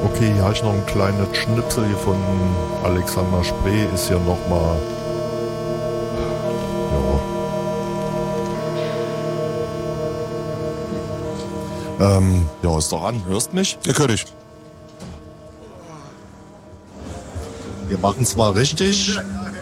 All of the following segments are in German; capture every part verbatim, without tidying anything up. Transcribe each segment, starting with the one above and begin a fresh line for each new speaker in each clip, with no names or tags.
Okay, hier habe ich noch ein kleines Schnipsel hier von Alexander Spree, ist ja nochmal, ja. Ähm, ja, ist doch an, hörst mich?
Ja, hör dich.
Wir machen es mal richtig.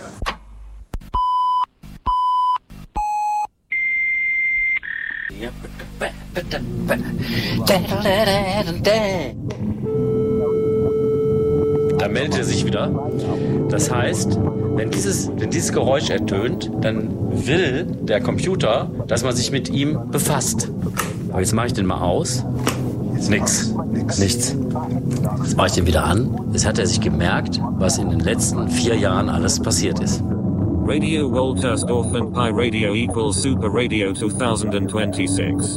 Da meldet er sich wieder. Das heißt, wenn dieses, wenn dieses Geräusch ertönt, dann will der Computer, dass man sich mit ihm befasst. Aber jetzt mache ich den mal aus. Nix. Nix. Nichts. Jetzt mache ich den wieder an. Jetzt hat er sich gemerkt, was in den letzten vier Jahren alles passiert ist.
Radio Woltersdorf and Pi Radio equals Super Radio twenty twenty-six.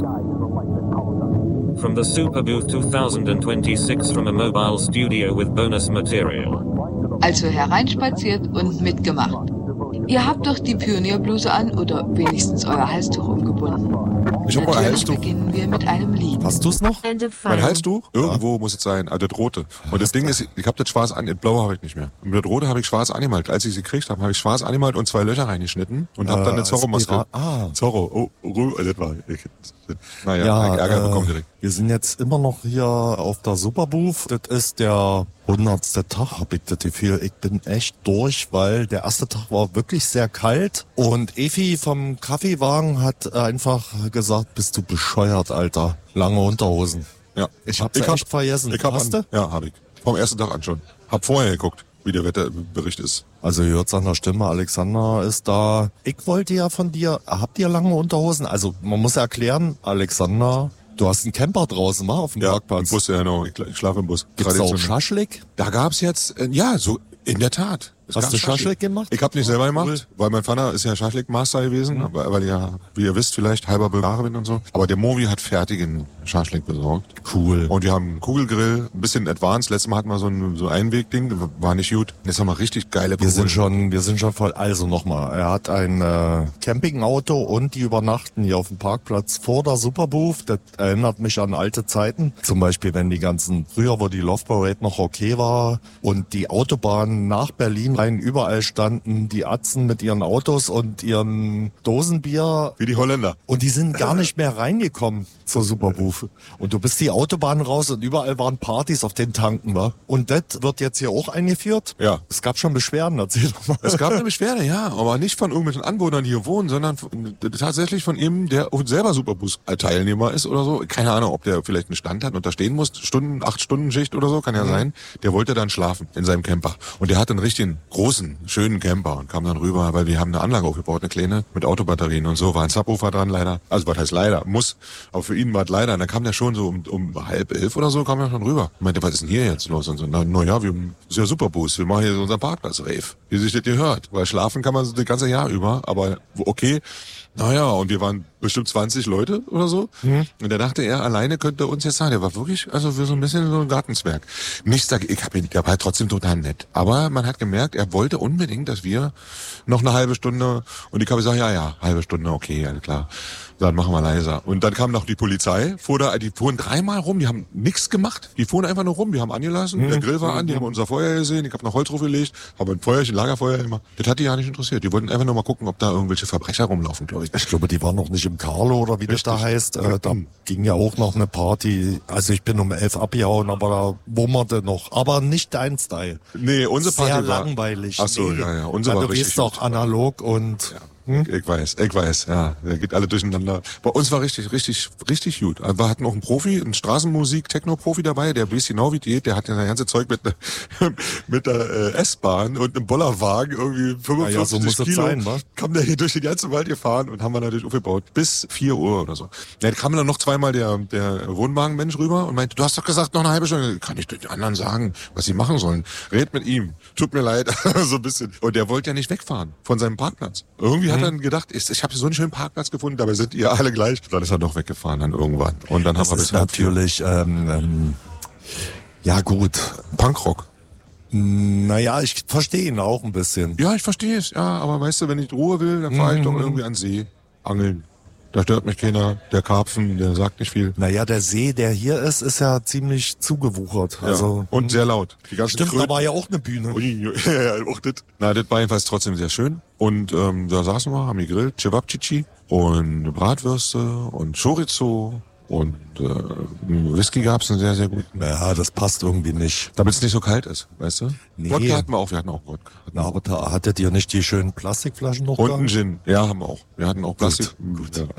From the Super Booth twenty twenty-six from a mobile studio with bonus material.
Also hereinspaziert und mitgemacht. Ihr habt doch die Pionierbluse an oder wenigstens euer Halstuch umgebunden.
Ich hab mal ein Halstuch.
Beginnen wir mit einem Lied.
Hast du's noch?
Mein Halstuch? Irgendwo ja. Muss es sein. Also das rote. Und das Ding ist, ich habe das schwarz an, das blaue habe ich nicht mehr. Und das rote habe ich schwarz angemalt. Als ich sie gekriegt habe, habe ich schwarz angemalt und zwei Löcher reingeschnitten und habe äh, dann eine Zorro-Maske.
Ah.
Zorro. Oh, oh, das war. Ich, naja,
ja,
Ärger
äh,
bekommen direkt.
Wir sind jetzt immer noch hier auf der Superbooth. Das ist der hundertste Tag, hab ich das Gefühl. Ich bin echt durch, weil der erste Tag war wirklich sehr kalt. Und Efi vom Kaffeewagen hat einfach gesagt, bist du bescheuert, Alter. Lange Unterhosen.
Ja.
Ich hab's ich hab, echt vergessen.
Ich hab
Hast
an,
du?
Ja, hab ich. Vom ersten Tag an schon. Hab vorher geguckt, wie der Wetterbericht ist.
Also ihr hört's an der Stimme, Alexander ist da. Ich wollte ja von dir, habt ihr lange Unterhosen? Also man muss erklären, Alexander, du hast einen Camper draußen, mal auf dem
ja,
Parkplatz.
Im Bus, ja genau. Ich, ich schlafe im Bus.
Gibt's auch Schaschlik?
Da gab's jetzt, äh, ja, so in der Tat.
Es Hast du Schaschlik gemacht?
Ich habe nicht selber gemacht,
cool.
Weil mein Vater ist ja Schaschlik-Master gewesen, mhm. weil ich ja, wie ihr wisst, vielleicht halber Bulgare bin und so. Aber der Movi hat fertigen Schaschlik besorgt.
Cool.
Und wir haben einen Kugelgrill, ein bisschen advanced. Letztes Mal hatten wir so ein so Einwegding, war nicht gut. Jetzt haben wir richtig geile
Wir sind schon, wir sind schon voll. Also nochmal, er hat ein äh, Campingauto und die übernachten hier auf dem Parkplatz vor der Superbooth. Das erinnert mich an alte Zeiten. Zum Beispiel, wenn die ganzen, früher, wo die Love Parade noch okay war und die Autobahnen nach Berlin rein überall standen die Atzen mit ihren Autos und ihren Dosenbier.
Wie die Holländer.
Und die sind gar nicht mehr reingekommen zur Superbooth. Und du bist die Autobahn raus und überall waren Partys auf den Tanken, wa? Und das wird jetzt hier auch eingeführt?
Ja.
Es gab schon Beschwerden, erzähl doch mal.
Es gab eine Beschwerde, ja, aber nicht von irgendwelchen Anwohnern, die hier wohnen, sondern von, tatsächlich von ihm, der selber Superbus-Teilnehmer ist oder so. Keine Ahnung, ob der vielleicht einen Stand hat und da stehen muss, Stunden, acht Stunden Schicht oder so, kann ja mhm. sein. Der wollte dann schlafen in seinem Camper. Und der hat einen richtigen großen, schönen Camper und kam dann rüber, weil wir haben eine Anlage aufgebaut, eine kleine, mit Autobatterien und so, war ein Subwoofer dran leider. Also was heißt leider, muss, aber für ihn war es leider. Und dann kam der schon so um, um halb elf oder so, kam er schon rüber. Ich meinte, was ist denn hier jetzt los? Und so, na, na ja, wir sind ja Superbus, wir machen hier so unseren Parkplatz, Rave, wie sich das gehört. Weil schlafen kann man das ganze Jahr über, aber okay. Naja, und wir waren bestimmt zwanzig Leute oder so. Mhm. Und da dachte er, alleine könnte uns jetzt sagen, der war wirklich, also für so ein bisschen so ein Gartenzwerg. Nichts dagegen, ich hab ihn, der war halt trotzdem total nett. Aber man hat gemerkt, er wollte unbedingt, dass wir noch eine halbe Stunde, und ich habe gesagt, ja, ja, halbe Stunde, okay, alles klar. Dann machen wir leiser. Und dann kam noch die Polizei, fuhr da, die fuhren dreimal rum, die haben nichts gemacht. Die fuhren einfach nur rum, die haben angelassen, mhm. der Grill war an, die haben unser Feuer gesehen, ich habe noch Holz draufgelegt, habe ein Feuerchen, Lagerfeuer immer. Das hat die ja nicht interessiert. Die wollten einfach nur mal gucken, ob da irgendwelche Verbrecher rumlaufen, glaube ich.
Ich glaube, die waren noch nicht im Carlo oder wie Richtig. Das da heißt. Äh, da ging ja auch noch eine Party. Also ich bin um elf abgehauen, aber da wummerte noch. Aber nicht dein Style.
Nee, unsere Party
Sehr
war...
langweilig.
Ach so,
nee.
ja, ja. Unsere war
du
richtig
bist doch analog und...
Ja. Hm? Ich weiß, ich weiß, ja. Der geht alle durcheinander. Bei uns war richtig, richtig, richtig gut. Wir hatten auch einen Profi, einen Straßenmusik, Techno-Profi dabei, der weiß genau, wie geht. Der hat ja das ganze Zeug mit, mit der äh, S-Bahn und einem Bollerwagen, irgendwie fünfundvierzig
ja, ja, so muss
Kilo,
sein, wa?
kam der hier durch den ganzen Wald gefahren und haben wir natürlich aufgebaut. Bis vier Uhr oder so. Ja, da kam dann noch zweimal der, der Wohnwagenmensch rüber und meinte, du hast doch gesagt, noch eine halbe Stunde. Kann ich den anderen sagen, was sie machen sollen? Red mit ihm. Tut mir leid. So ein bisschen. Und der wollte ja nicht wegfahren von seinem Parkplatz. Irgendwie mhm. hat er dann gedacht, ist, ich habe so einen schönen Parkplatz gefunden, dabei sind ihr alle gleich. Dann ist er doch weggefahren dann irgendwann. Und dann
das
haben wir
ist natürlich, ähm, ähm, ja gut,
Punkrock.
Naja, ich verstehe ihn auch ein bisschen.
Ja, ich verstehe es. Ja, aber weißt du, wenn ich Ruhe will, dann fahre ich mhm. doch irgendwie an See, angeln. Da stört mich keiner. Der Karpfen, der sagt nicht viel.
Naja, der See, der hier ist, ist ja ziemlich zugewuchert.
Ja.
Also
Und sehr laut. Die ganzen
stimmt,
Kröten.
da war ja auch eine Bühne.
Ui, ui, ja, ja, auch das. Na, das war jedenfalls trotzdem sehr schön. Und ähm, da saßen wir, haben gegrillt, Cevapcici und Bratwürste und Chorizo und äh, Whisky gab's einen sehr, sehr gut.
Naja, das passt irgendwie nicht.
Damit es nicht so kalt ist, weißt du?
Nee.
Wodka hatten wir auch, wir hatten auch Wodka.
Na, aber da hattet ihr nicht die schönen Plastikflaschen noch
Und
gehabt?
einen Gin. Ja, haben wir auch. Wir hatten auch Plastik.
Gut.
Ja.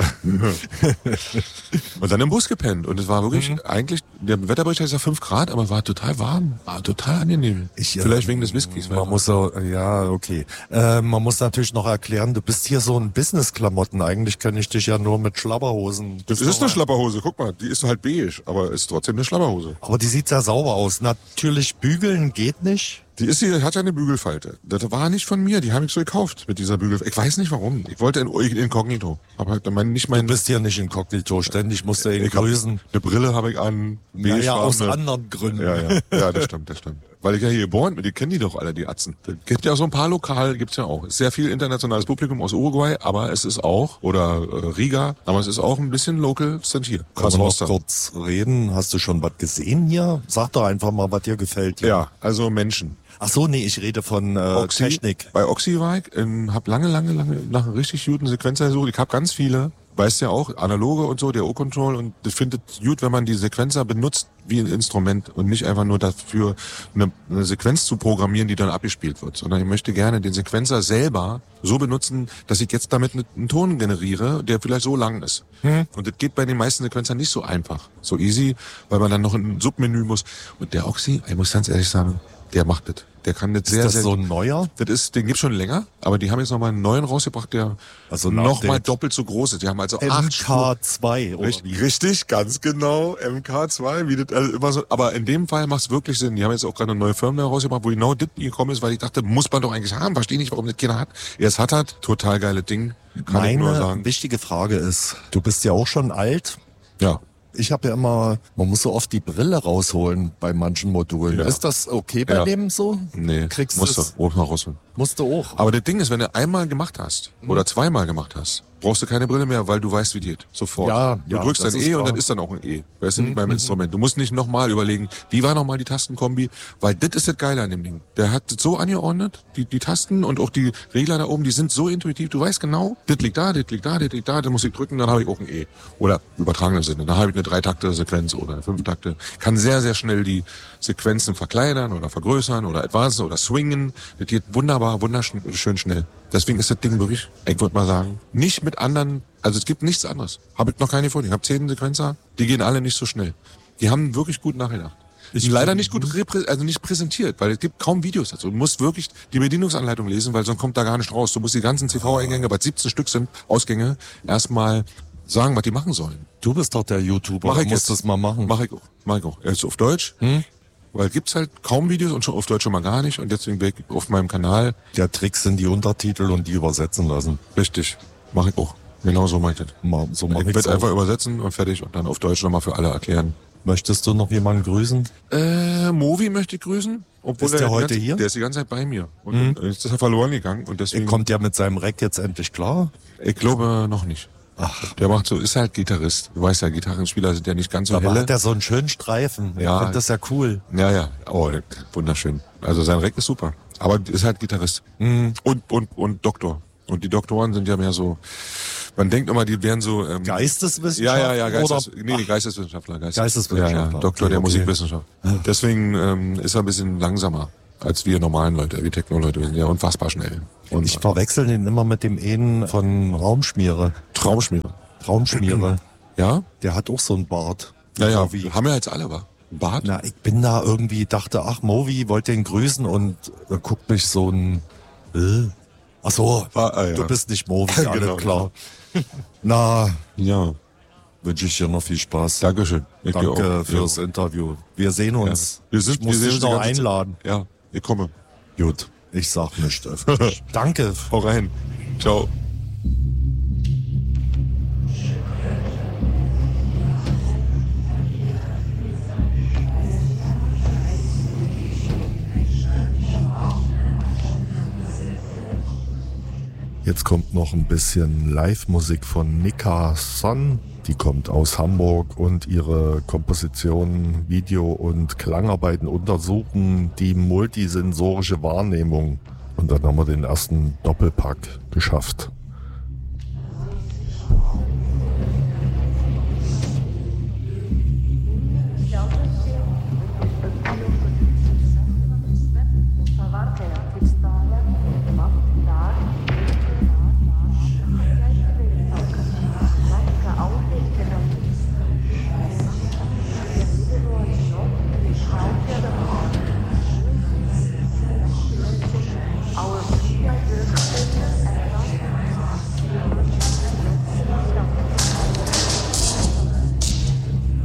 Und dann im Bus gepennt. Und es war wirklich, mhm. eigentlich, der Wetterbericht ist ja fünf Grad, aber es war total warm. War total angenehm.
Ich,
Vielleicht
äh,
wegen des Whiskys.
Man muss so, ja, okay. Äh, man muss natürlich noch erklären, du bist hier so ein Business-Klamotten. Eigentlich kenne ich dich ja nur mit Schlabberhosen.
Das ist eine Schlapperhose, guck mal. Die ist halt beige, aber ist trotzdem eine Schlapperhose.
Aber die sieht sehr sauber aus. Natürlich bügeln geht nicht.
Die ist hier, hat ja eine Bügelfalte. Das war nicht von mir, die habe ich so gekauft mit dieser Bügelfalte. Ich weiß nicht warum. Ich wollte in Inkognito. Aber halt mein, nicht mein.
Du bist hier nicht Inkognito, ständig musst du ihn
ich hab,
grüßen.
Eine Brille habe ich an.
Ja, ja, aus anderen Gründen.
Ja, ja, ja, das stimmt, das stimmt. Weil ich ja hier geboren bin, die kennen die doch alle, die Atzen. Es gibt ja so ein paar Lokal, gibt's ja auch. Ist sehr viel internationales Publikum aus Uruguay, aber es ist auch, oder äh, Riga, aber es ist auch ein bisschen local, sind hier.
Kannst du noch kurz reden? Hast du schon was gesehen hier? Sag doch einfach mal, was dir gefällt hier.
Ja, also Menschen.
Ach so, nee, ich rede von äh,
Oxy,
Technik.
Bei Oxy war ich, ähm, hab lange, lange, lange nach einem richtig guten Sequenzer gesucht. Ich hab ganz viele, weißt ja auch, analoge und so, der O-Control, und ich finde es gut, wenn man die Sequenzer benutzt wie ein Instrument und nicht einfach nur dafür eine, eine Sequenz zu programmieren, die dann abgespielt wird, sondern ich möchte gerne den Sequenzer selber so benutzen, dass ich jetzt damit einen Ton generiere, der vielleicht so lang ist. Hm. Und das geht bei den meisten Sequenzern nicht so einfach, so easy, weil man dann noch in ein Submenü muss. Und der Oxy, ich muss ganz ehrlich sagen, der macht das. Der kann das sehr, sehr...
Ist das so ein neuer?
Das ist, den gibt's schon länger, aber die haben jetzt nochmal einen neuen rausgebracht, der
also
nochmal doppelt so groß ist. Die haben also
M K zwei. Oder
richtig, richtig, ganz genau, M K zwei, wie das also immer so. Aber in dem Fall macht es wirklich Sinn. Die haben jetzt auch gerade eine neue Firmware rausgebracht, wo genau das gekommen ist, weil ich dachte, muss man doch eigentlich haben. Verstehe nicht, warum das keiner hat. Jetzt hat er, total geiles Ding. Kann
Meine
ich nur sagen.
wichtige Frage ist, du bist ja auch schon alt.
Ja.
Ich habe ja immer, man muss so oft die Brille rausholen bei manchen Modulen.
Ja.
Ist das okay bei
Ja.
dem so?
Nee,
Kriegst
musst du
du's?
auch mal rausholen.
Musst du auch.
Aber das Ding ist, wenn du einmal gemacht hast oder zweimal gemacht hast, brauchst du keine Brille mehr, weil du weißt, wie die geht. Sofort.
Ja,
du
ja,
drückst
das
ein
ist
E und
klar.
dann ist dann auch ein E. Weißt du, nicht beim Instrument. Du musst nicht nochmal überlegen, wie war nochmal die Tastenkombi, weil das ist das Geile an dem Ding. Der hat das so angeordnet, die, die Tasten und auch die Regler da oben, die sind so intuitiv. Du weißt genau, das liegt da, das liegt da, das liegt da, dann muss ich drücken, dann habe ich auch ein E. Oder im übertragenen Sinne. Dann habe ich eine Dreitakte-Sequenz oder eine Fünftakte. Kann sehr, sehr schnell die Sequenzen verkleinern oder vergrößern oder advancen oder swingen. Das geht wunderbar, wunderschön schnell. Deswegen ist das Ding wirklich, ich würde mal sagen, nicht mit anderen, also es gibt nichts anderes. Habe ich noch keine vor. Ich habe zehn Sequenzer, die gehen alle nicht so schnell. Die haben wirklich gut nachgedacht. Die sind leider nicht gut reprä- also nicht präsentiert, weil es gibt kaum Videos dazu. Du musst wirklich die Bedienungsanleitung lesen, weil sonst kommt da gar nicht raus. Du musst die ganzen C V-Eingänge, weil siebzehn Stück sind, Ausgänge, erstmal sagen, was die machen sollen.
Du bist doch der YouTuber,
Mach ich
du musst
jetzt.
das mal machen.
Mach ich auch. Mach ich auch. Jetzt auf Deutsch. Hm? Weil gibt's halt kaum Videos und schon auf Deutsch schon mal gar nicht. Und deswegen bin ich auf meinem Kanal.
Der Trick sind die Untertitel und die übersetzen lassen.
Richtig. Mach ich auch. Genau so mach ich das.
Mal, so mach
Ich
ich's
werde
auch.
einfach übersetzen und fertig und dann auf Deutsch nochmal für alle erklären.
Möchtest du noch jemanden grüßen?
Äh, Movi möchte ich grüßen. Obwohl
Ist der
die
heute
ganze,
hier?
Der ist die ganze Zeit bei mir. Und jetzt ist er verloren gegangen. Und
Er
deswegen,
kommt ja mit seinem Rack jetzt endlich klar.
ich glaube noch nicht.
Ach,
Der macht so, ist halt Gitarrist. Du weißt ja, Gitarrenspieler sind ja nicht ganz so
aber
helle.
hat er so einen schönen Streifen.
Ja.
Ja. Ich finde das ja cool.
Ja, ja. Oh, wunderschön. Also sein Reck ist super. Aber ist halt Gitarrist.
Mhm.
Und, und, und Doktor. Und die Doktoren sind ja mehr so, man denkt immer, die wären so, ähm,
Geisteswissenschaft?
ja, ja, ja, Geistes,
Oder?
nee, Geisteswissenschaftler. Geistes,
Geisteswissenschaftler.
Ja, ja, Doktor
Okay,
der
okay.
Musikwissenschaft. Deswegen ähm, ist er ein bisschen langsamer als wir normalen Leute, wie Techno-Leute. Wir sind ja unfassbar schnell. Und
Ich verwechsel den immer mit dem einen von Raumschmiere.
Traumschmiere.
Traumschmiere.
Ja?
Der hat auch so einen Bart.
Ja, ja,
Movi.
haben wir jetzt alle, wa? Ein Bart?
Na, ich bin da irgendwie, dachte, ach, Movi, wollte ihn grüßen und da guckt mich so ein, äh, ach so,
Ah, ah, ja.
du bist nicht Movi,
Genau,
alles klar. Na,
Ja.
wünsche ich dir noch viel Spaß.
Dankeschön. Ich dir
Danke
auch.
fürs
Ja.
Interview. Wir sehen uns.
Wir sind,
ich muss
wir sehen
dich
uns die
noch
ganze Zeit.
einladen.
Ja, ich komme.
Gut, ich sag nicht öffentlich. Danke.
Hau rein. Ciao.
Jetzt kommt noch ein bisschen Live-Musik von Nika Son. Die kommt aus Hamburg und ihre Kompositionen, Video- und Klangarbeiten untersuchen die multisensorische Wahrnehmung. Und dann haben wir den ersten Doppelpack geschafft.